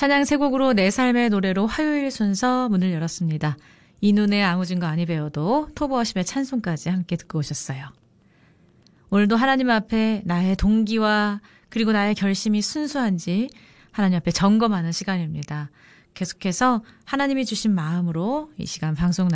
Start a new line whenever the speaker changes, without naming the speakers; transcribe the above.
찬양 세 곡으로 내 삶의 노래로 화요일 순서 문을 열었습니다. 이눈의 아무진 거 아니 배워도 토브워십의 찬송까지 함께 듣고 오셨어요. 오늘도 하나님 앞에 나의 동기와 그리고 나의 결심이 순수한지 하나님 앞에 점검하는 시간입니다. 계속해서 하나님이 주신 마음으로 이 시간 방송